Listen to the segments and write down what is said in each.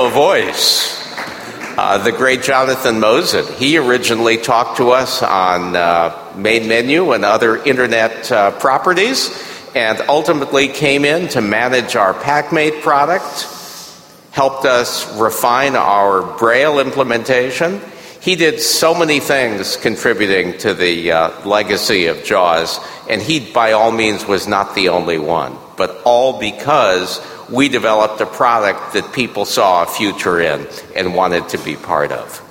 voice. The great Jonathan Mosen. He originally talked to us on Main Menu and other internet properties, and ultimately came in to manage our PackMate product, helped us refine our Braille implementation. He did so many things contributing to the legacy of JAWS, and he, by all means, was not the only one, but all because we developed a product that people saw a future in and wanted to be part of.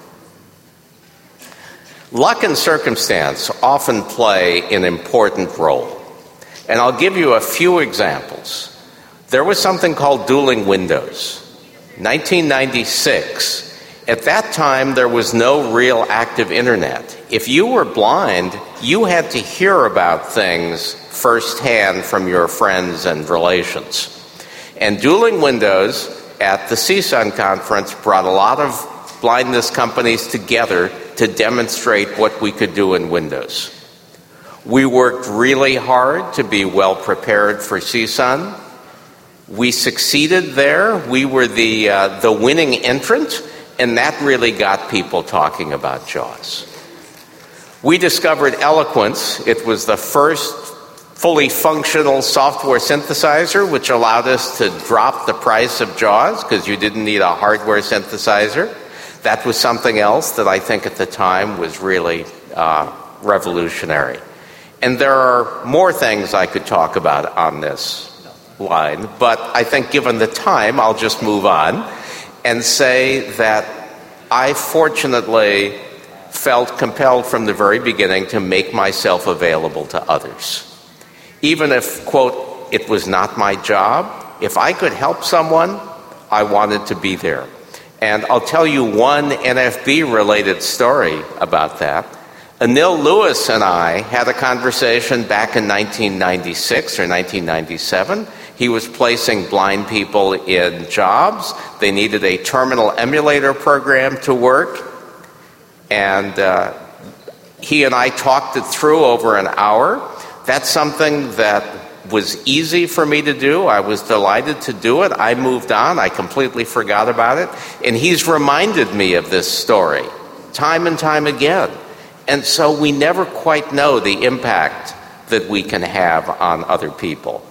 Luck and circumstance often play an important role, and I'll give you a few examples. There was something called dueling windows. 1996. At that time, there was no real active internet. If you were blind, you had to hear about things firsthand from your friends and relations. And Dueling Windows at the CSUN conference brought a lot of blindness companies together to demonstrate what we could do in Windows. We worked really hard to be well prepared for CSUN. We succeeded there. We were the winning entrant, and that really got people talking about JAWS. We discovered Eloquence. It was the first fully functional software synthesizer, which allowed us to drop the price of JAWS because you didn't need a hardware synthesizer. That was something else that I think at the time was really revolutionary. And there are more things I could talk about on this line, but I think given the time, I'll just move on and say that I fortunately felt compelled from the very beginning to make myself available to others. Even if, quote, it was not my job, if I could help someone, I wanted to be there. And I'll tell you one NFB-related story about that. Anil Lewis and I had a conversation back in 1996 or 1997. He was placing blind people in jobs. They needed a terminal emulator program to work. And he and I talked it through over an hour. That's something that was easy for me to do. I was delighted to do it. I moved on. I completely forgot about it. And he's reminded me of this story time and time again. And so we never quite know the impact that we can have on other people.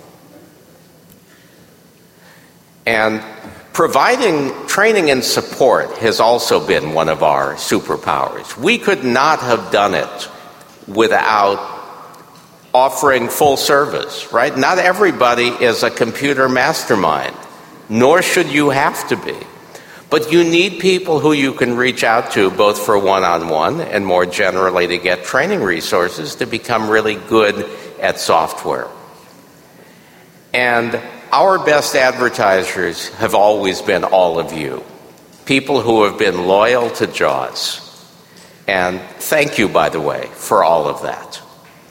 And providing training and support has also been one of our superpowers. We could not have done it without offering full service, right? Not everybody is a computer mastermind, nor should you have to be. But you need people who you can reach out to both for one-on-one and more generally to get training resources to become really good at software. And our best advertisers have always been all of you, people who have been loyal to JAWS. And thank you, by the way, for all of that.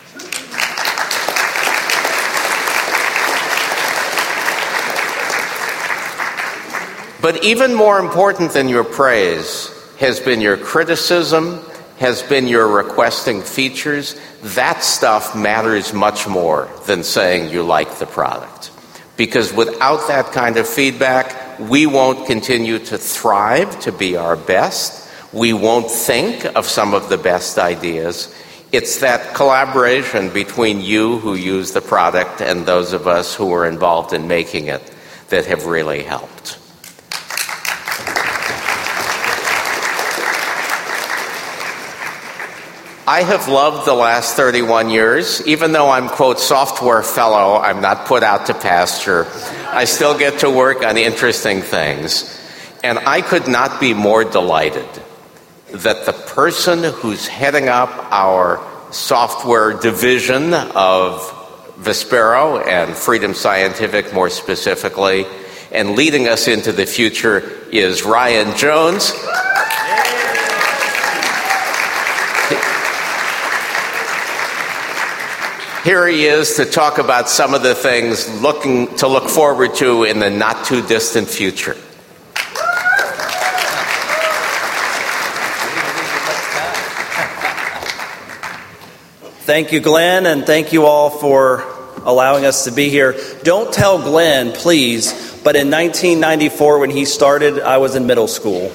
But even more important than your praise has been your criticism, has been your requesting features. That stuff matters much more than saying you like the product. Because without that kind of feedback, we won't continue to thrive to be our best. We won't think of some of the best ideas. It's that collaboration between you who use the product and those of us who are involved in making it that have really helped. I have loved the last 31 years. Even though I'm, quote, software fellow, I'm not put out to pasture. I still get to work on interesting things. And I could not be more delighted that the person who's heading up our software division of Vispero and Freedom Scientific more specifically, and leading us into the future is Ryan Jones. Here he is to talk about some of the things looking to look forward to in the not too distant future. Thank you, Glenn, and thank you all for allowing us to be here. Don't tell Glenn, please, But in 1994, when he started, I was in middle school.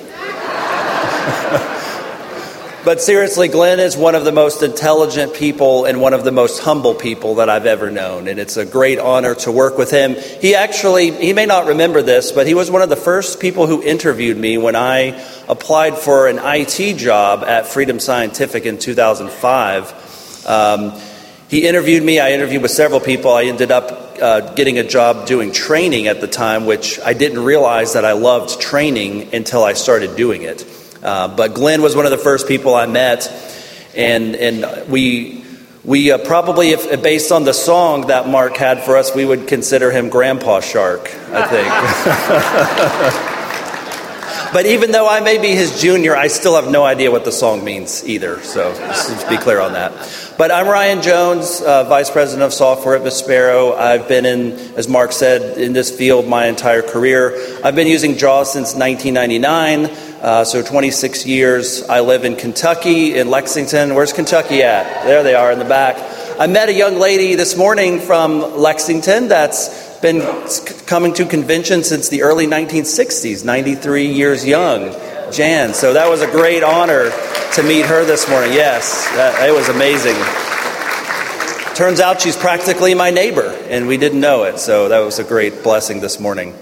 But seriously, Glenn is one of the most intelligent people and one of the most humble people that I've ever known. And it's a great honor to work with him. He may not remember this, but he was one of the first people who interviewed me when I applied for an IT job at Freedom Scientific in 2005. He interviewed me. I interviewed with several people. I ended up getting a job doing training at the time, which I didn't realize that I loved training until I started doing it. But Glenn was one of the first people I met, and we probably, if based on the song that Mark had for us, we would consider him Grandpa Shark, I think. But even though I may be his junior, I still have no idea what the song means either, so let's be clear on that. But I'm Ryan Jones, Vice President of Software at Vispero. I've been in, as Mark said, in this field my entire career. I've been using JAWS since 1999. So 26 years. I live in Kentucky, in Lexington. Where's Kentucky at? There they are in the back. I met a young lady this morning from Lexington that's been coming to convention since the early 1960s, 93 years young, Jan. So that was a great honor to meet her this morning. Yes, it was amazing. Turns out she's practically my neighbor, and we didn't know it. So that was a great blessing this morning.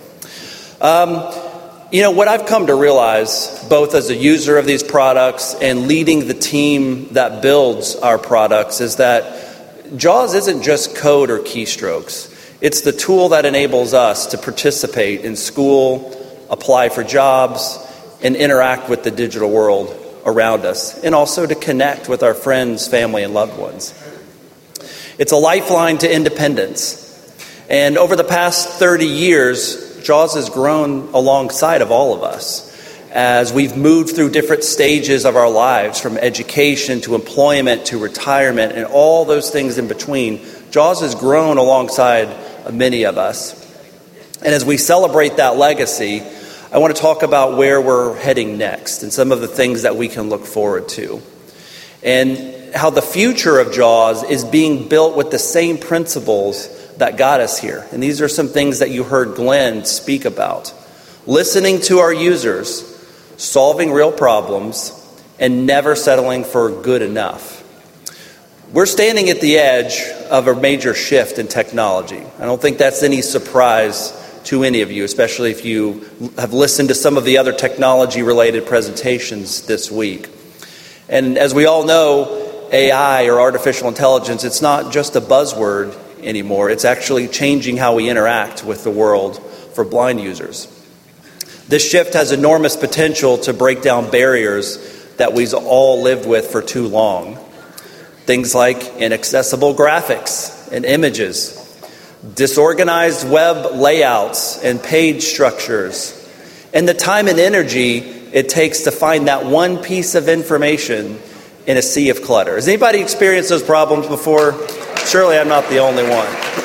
What I've come to realize, both as a user of these products and leading the team that builds our products, is that JAWS isn't just code or keystrokes. It's the tool that enables us to participate in school, apply for jobs, and interact with the digital world around us, and also to connect with our friends, family, and loved ones. It's a lifeline to independence. And over the past 30 years, JAWS has grown alongside of all of us as we've moved through different stages of our lives, from education to employment to retirement and all those things in between. JAWS has grown alongside of many of us. And as we celebrate that legacy, I want to talk about where we're heading next and some of the things that we can look forward to. And how the future of JAWS is being built with the same principles that got us here. And these are some things that you heard Glenn speak about. Listening to our users, solving real problems, and never settling for good enough. We're standing at the edge of a major shift in technology. I don't think that's any surprise to any of you, especially if you have listened to some of the other technology-related presentations this week. And as we all know, AI, or artificial intelligence, it's not just a buzzword anymore. It's actually changing how we interact with the world for blind users. This shift has enormous potential to break down barriers that we've all lived with for too long. Things like inaccessible graphics and images, disorganized web layouts and page structures, and the time and energy it takes to find that one piece of information in a sea of clutter. Has anybody experienced those problems before? Surely I'm not the only one.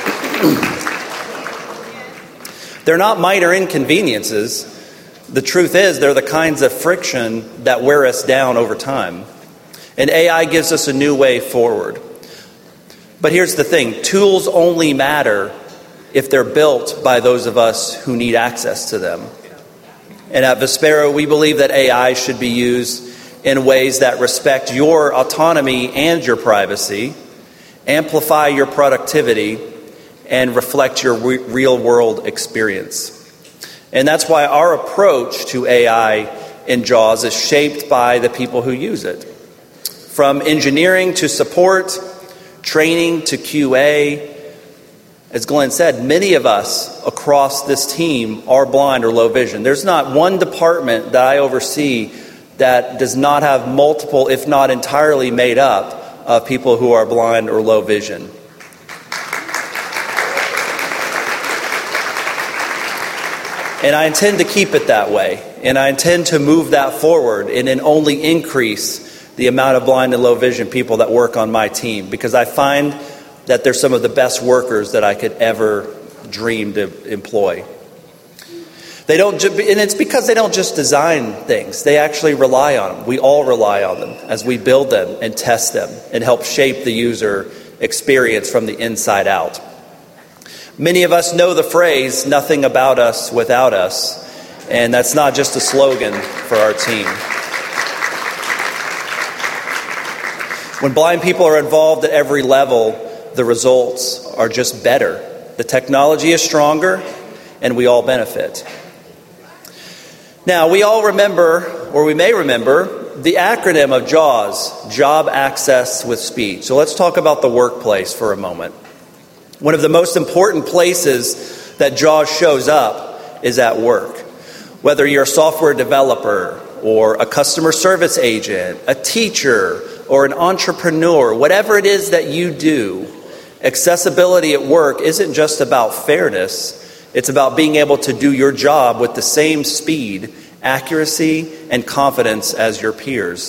They're not minor inconveniences. The truth is, they're the kinds of friction that wear us down over time. And AI gives us a new way forward. But here's the thing. Tools only matter if they're built by those of us who need access to them. And at Vispero, we believe that AI should be used in ways that respect your autonomy and your privacy, amplify your productivity, and reflect your real-world experience. And that's why our approach to AI in JAWS is shaped by the people who use it. From engineering to support, training to QA, as Glenn said, many of us across this team are blind or low vision. There's not one department that I oversee that does not have multiple, if not entirely made up, of people who are blind or low vision. And I intend to keep it that way. And I intend to move that forward and then only increase the amount of blind and low vision people that work on my team, because I find that they're some of the best workers that I could ever dream to employ. And it's because they don't just design things. They actually rely on them. We all rely on them as we build them and test them and help shape the user experience from the inside out. Many of us know the phrase, "nothing about us without us," and that's not just a slogan for our team. When blind people are involved at every level, the results are just better. The technology is stronger, and we all benefit. Now, we all remember, or we may remember, the acronym of JAWS, Job Access with Speed. So let's talk about the workplace for a moment. One of the most important places that JAWS shows up is at work. Whether you're a software developer or a customer service agent, a teacher, or an entrepreneur, whatever it is that you do, accessibility at work isn't just about fairness. It's about being able to do your job with the same speed, accuracy, and confidence as your peers.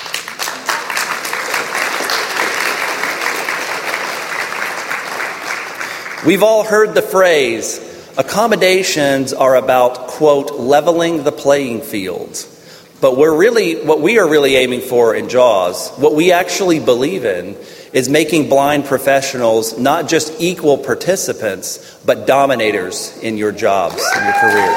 We've all heard the phrase, accommodations are about, quote, leveling the playing field. But what we are really aiming for in JAWS, what we actually believe in, is making blind professionals not just equal participants, but dominators in your jobs, in your careers.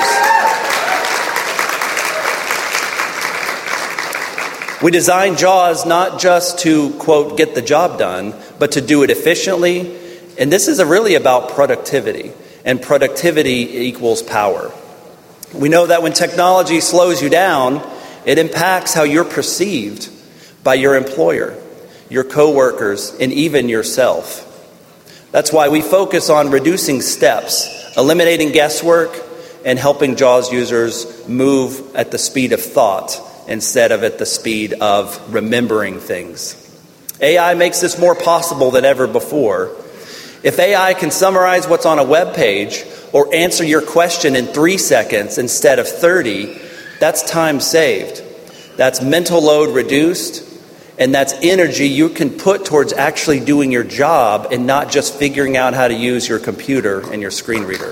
We designed JAWS not just to, quote, get the job done, but to do it efficiently. And this is really about productivity, and productivity equals power. We know that when technology slows you down, it impacts how you're perceived by your employer, your coworkers, and even yourself. That's why we focus on reducing steps, eliminating guesswork, and helping JAWS users move at the speed of thought instead of at the speed of remembering things. AI makes this more possible than ever before. If AI can summarize what's on a web page or answer your question in 3 seconds instead of 30, that's time saved. That's mental load reduced, and that's energy you can put towards actually doing your job and not just figuring out how to use your computer and your screen reader.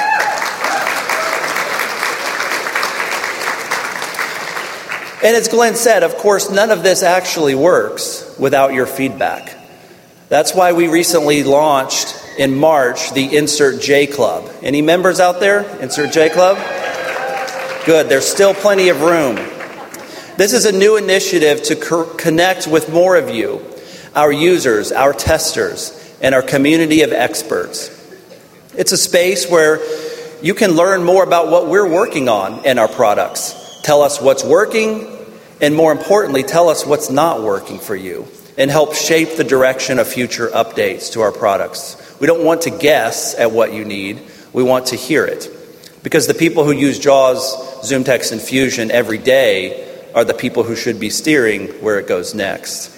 And as Glenn said, of course, none of this actually works without your feedback. That's why we recently launched in March the Insert J Club. Any members out there? Insert J Club? Good, there's still plenty of room. This is a new initiative to connect with more of you, our users, our testers, and our community of experts. It's a space where you can learn more about what we're working on in our products. Tell us what's working, and more importantly, tell us what's not working for you, and help shape the direction of future updates to our products. We don't want to guess at what you need. We want to hear it. Because the people who use JAWS, ZoomText, and Fusion every day are the people who should be steering where it goes next.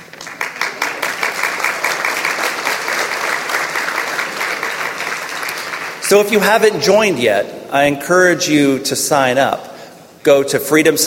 So if you haven't joined yet, I encourage you to sign up. Go to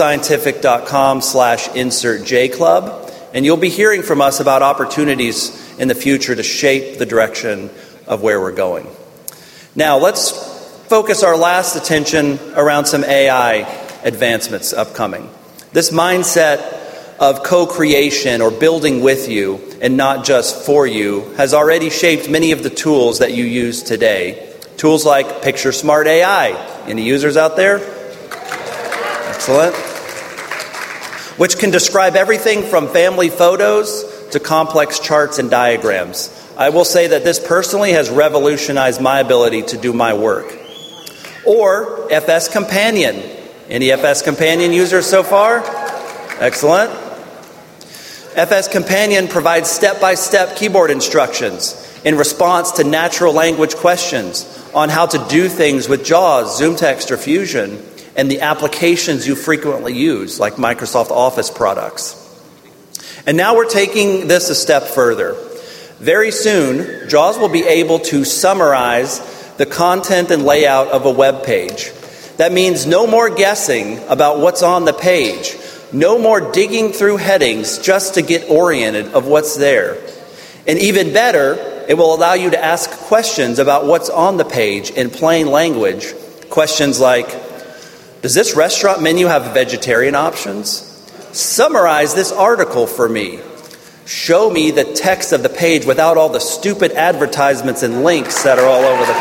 freedomscientific.com/insertjclub, and you'll be hearing from us about opportunities in the future to shape the direction of where we're going. Now, let's focus our last attention around some AI advancements upcoming. This mindset of co-creation or building with you and not just for you has already shaped many of the tools that you use today. Tools like Picture Smart AI. Any users out there? Excellent. Which can describe everything from family photos to complex charts and diagrams. I will say that this personally has revolutionized my ability to do my work. Or FS Companion. Any FS Companion users so far? Excellent. FS Companion provides step-by-step keyboard instructions in response to natural language questions on how to do things with JAWS, ZoomText, or Fusion, and the applications you frequently use, like Microsoft Office products. And now we're taking this a step further. Very soon, JAWS will be able to summarize the content and layout of a web page. That means no more guessing about what's on the page. No more digging through headings just to get oriented of what's there. And even better, it will allow you to ask questions about what's on the page in plain language. Questions like, does this restaurant menu have vegetarian options? Summarize this article for me. Show me the text of the page without all the stupid advertisements and links that are all over the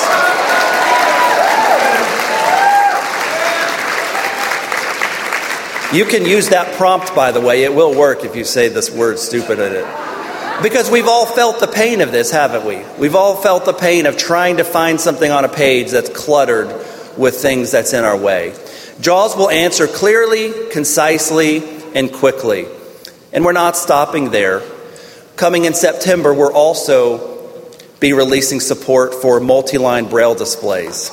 page. You can use that prompt, by the way. It will work if you say this word stupid in it. Because we've all felt the pain of this, haven't we? We've all felt the pain of trying to find something on a page that's cluttered with things that's in our way. JAWS will answer clearly, concisely, and quickly. And we're not stopping there. Coming in September, we'll also be releasing support for multi-line Braille displays.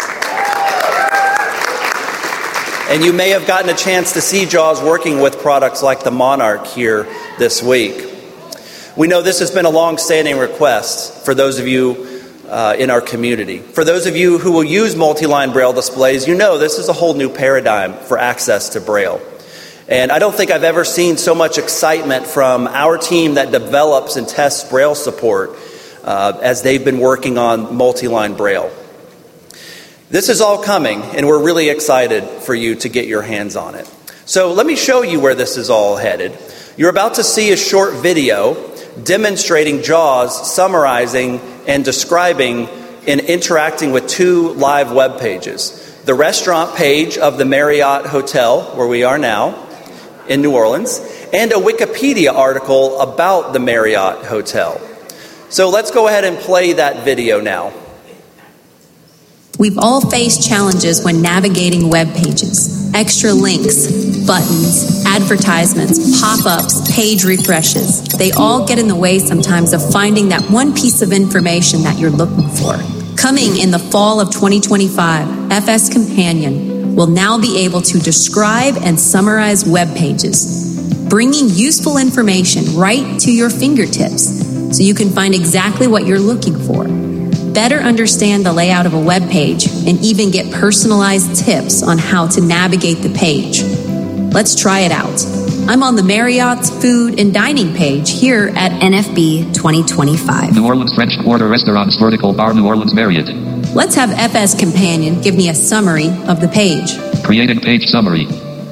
And you may have gotten a chance to see JAWS working with products like the Monarch here this week. We know this has been a long-standing request for those of you in our community. For those of you who will use multi-line Braille displays, you know this is a whole new paradigm for access to Braille. And I don't think I've ever seen so much excitement from our team that develops and tests Braille support as they've been working on multi-line Braille. This is all coming, and we're really excited for you to get your hands on it. So let me show you where this is all headed. You're about to see a short video demonstrating JAWS summarizing and describing and interacting with two live web pages. The restaurant page of the Marriott Hotel, where we are now, in New Orleans, and a Wikipedia article about the Marriott Hotel. So let's go ahead and play that video now. We've all faced challenges when navigating web pages. Extra links, buttons, advertisements, pop-ups, page refreshes. They all get in the way sometimes of finding that one piece of information that you're looking for. Coming in the fall of 2025, FS Companion will now be able to describe and summarize web pages, bringing useful information right to your fingertips so you can find exactly what you're looking for. Better understand the layout of a web page and even get personalized tips on how to navigate the page. Let's try it out. I'm on the Marriott's food and dining page here at NFB 2025. New Orleans French Quarter Restaurants Vertical Bar New Orleans Marriott. Let's have FS Companion give me a summary of the page. Creating page summary.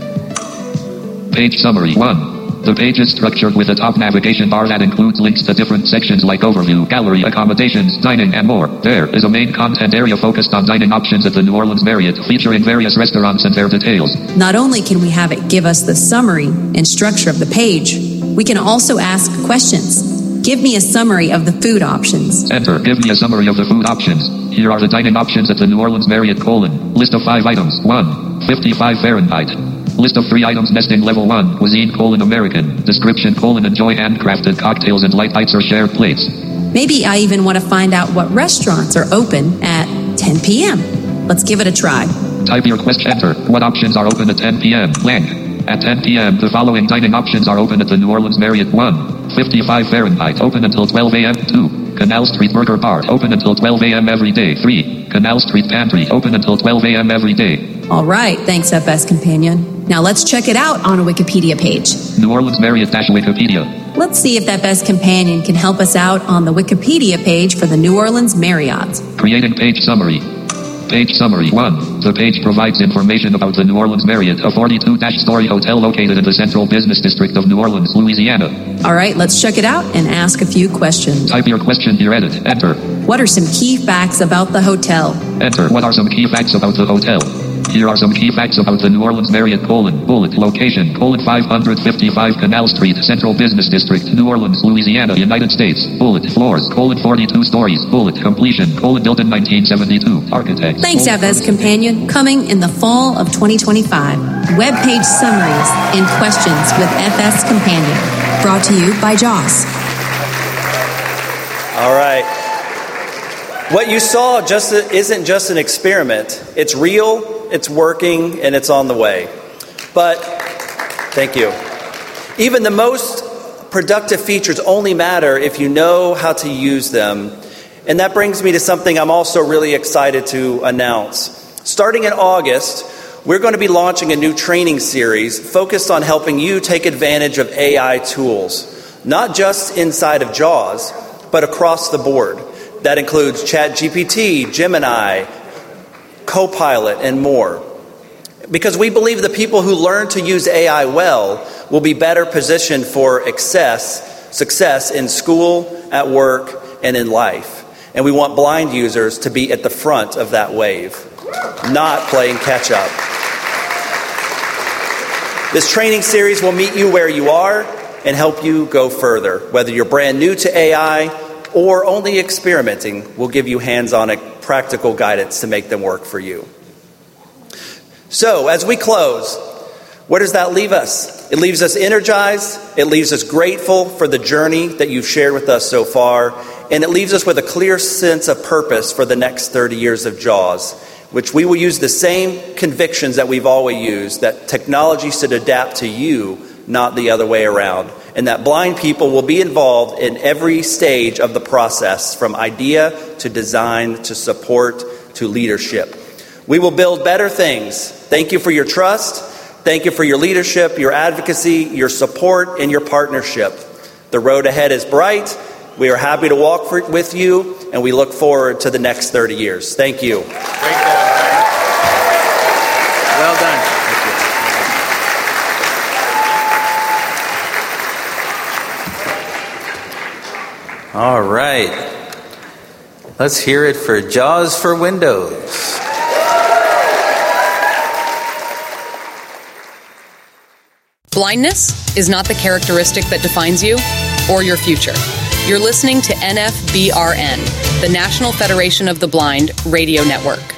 Page summary 1. The page is structured with a top navigation bar that includes links to different sections like overview, gallery, accommodations, dining, and more. There is a main content area focused on dining options at the New Orleans Marriott, featuring various restaurants and their details. Not only can we have it give us the summary and structure of the page, we can also ask questions. Give me a summary of the food options. Enter. Give me a summary of the food options. Here are the dining options at the New Orleans Marriott: list of 5 items. 1. 55 Fahrenheit. List of 3 items. Nesting level 1. Cuisine: American. Description: enjoy handcrafted cocktails and light bites or shared plates. Maybe I even want to find out what restaurants are open at 10 p.m. Let's give it a try. Type your question. Enter. What options are open at 10 p.m.? Blank. At 10 p.m. the following dining options are open at the New Orleans Marriott. 1. 55 Fahrenheit. Open until 12 a.m. 2. Canal Street Burger Bar. Open until 12 a.m. every day. 3. Canal Street Pantry. Open until 12 a.m. every day. All right, thanks FS Companion. Now let's check it out on a Wikipedia page. New Orleans Marriott-Wikipedia. Let's see if FS Companion can help us out on the Wikipedia page for the New Orleans Marriott. Creating page summary. Page summary 1. The page provides information about the New Orleans Marriott, a 42-story hotel located in the Central Business District of New Orleans, Louisiana. All right, let's check it out and ask a few questions. Type your question here. Edit. Enter. What are some key facts about the hotel? Enter. What are some key facts about the hotel? Here are some key facts about the New Orleans Marriott: bullet, location, 555 Canal Street, Central Business District, New Orleans, Louisiana, United States, bullet, floors, 42 stories, bullet, completion, built in 1972, architect. Thanks, FS Companion. Coming in the fall of 2025, web page summaries and questions with FS Companion. Brought to you by JAWS. All right. What you saw isn't just an experiment. It's real. It's working, and it's on the way. But, thank you. Even the most productive features only matter if you know how to use them. And that brings me to something I'm also really excited to announce. Starting in August, we're going to be launching a new training series focused on helping you take advantage of AI tools, not just inside of JAWS, but across the board. That includes ChatGPT, Gemini, Copilot, and more. Because we believe the people who learn to use AI well will be better positioned for success in school, at work, and in life. And we want blind users to be at the front of that wave, not playing catch up. This training series will meet you where you are and help you go further. Whether you're brand new to AI or only experimenting, we'll give you hands-on practical guidance to make them work for you. So, as we close, where does that leave us? It leaves us energized, it leaves us grateful for the journey that you've shared with us so far, and it leaves us with a clear sense of purpose for the next 30 years of JAWS, which we will use the same convictions that we've always used, that technology should adapt to you, not the other way around, and that blind people will be involved in every stage of the process, from idea to design to support to leadership. We will build better things. Thank you for your trust. Thank you for your leadership, your advocacy, your support, and your partnership. The road ahead is bright. We are happy to walk with you, and we look forward to the next 30 years. Thank you. Great job, Ryan. Well done. Thank you. All right. Let's hear it for JAWS for Windows. Blindness is not the characteristic that defines you or your future. You're listening to NFBRN, the National Federation of the Blind radio network.